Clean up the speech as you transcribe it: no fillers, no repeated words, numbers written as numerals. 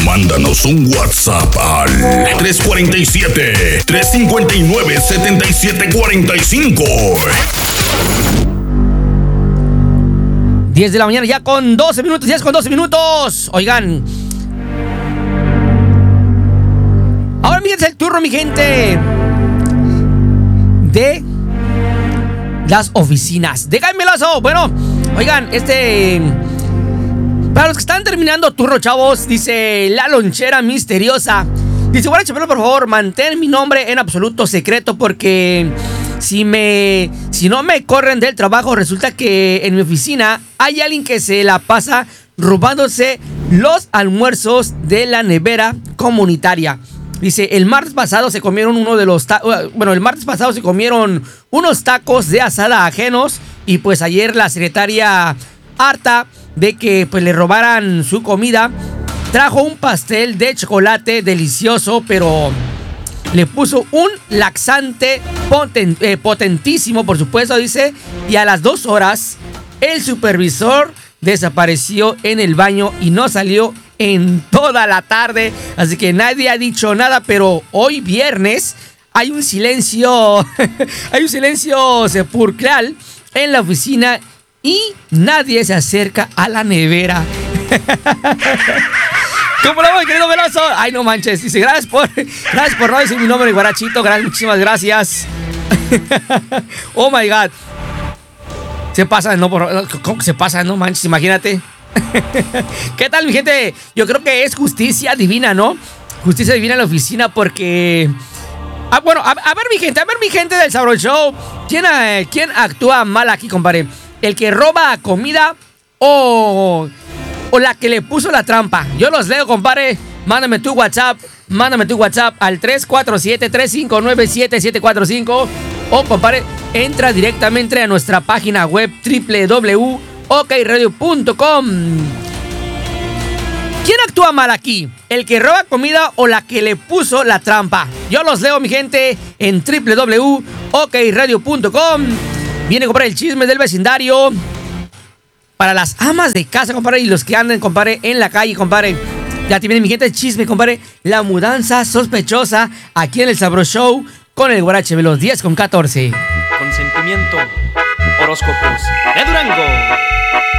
Mándanos un WhatsApp al 347-359-7745. 10 de la mañana ya con 12 minutos, 10 con 12 minutos. Oigan, ahora fíjense el turno, mi gente, de las oficinas de Jaime Lazo. Bueno, oigan, para los que están terminando turno, chavos, dice la lonchera misteriosa. Dice, bueno, chavos, por favor, mantén mi nombre en absoluto secreto porque si no me corren del trabajo, resulta que en mi oficina hay alguien que se la pasa robándose los almuerzos de la nevera comunitaria. Dice, el martes pasado se comieron unos tacos de asada ajenos y pues ayer la secretaria, harta de que pues le robaran su comida, trajo un pastel de chocolate delicioso, pero le puso un laxante potentísimo, por supuesto, dice, y a las 2 horas el supervisor desapareció en el baño y no salió en toda la tarde, así que nadie ha dicho nada, pero hoy viernes hay un silencio, hay un silencio sepulcral en la oficina y nadie se acerca a la nevera. ¿Cómo lo vamos, querido Veloso? Ay, no manches. Dice, gracias por no decir mi nombre, guarachito. Muchísimas gracias. Oh my God. Se pasa, ¿cómo se pasa? No manches, imagínate. ¿Qué tal, mi gente? Yo creo que es justicia divina, ¿no? Justicia divina en la oficina porque... bueno, a ver mi gente del Sabro Show. ¿Quién actúa mal aquí, compadre? ¿El que roba comida o la que le puso la trampa? Yo los leo, compadre. Mándame tu WhatsApp al 347-359-7745. O, compadre, entra directamente a nuestra página web www.okradio.com. ¿Quién actúa mal aquí? ¿El que roba comida o la que le puso la trampa? Yo los leo, mi gente, en www.okradio.com. Viene, compadre, el chisme del vecindario para las amas de casa, compadre, y los que andan, compadre, en la calle, compadre. Ya tiene, mi gente, el chisme, compadre. La mudanza sospechosa aquí en el Sabro Show con el Guarache Veloz, 10 con 14. Consentimiento, horóscopos de Durango.